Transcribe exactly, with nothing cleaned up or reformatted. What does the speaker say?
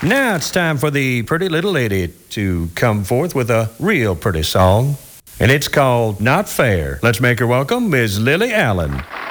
Now it's time for the pretty little lady to come forth with a real pretty song. And it's called Not Fair. Let's make her welcome, Miz Lily Allen.